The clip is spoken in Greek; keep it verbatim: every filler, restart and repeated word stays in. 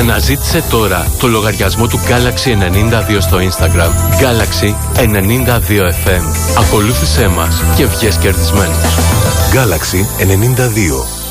Αναζήτησε τώρα το λογαριασμό του Galaxy ενενήντα δύο στο Instagram, Galaxy ενενήντα δύο εφ εμ. Ακολούθησέ μας και βγες κερδισμένος. Galaxy ενενήντα δύο.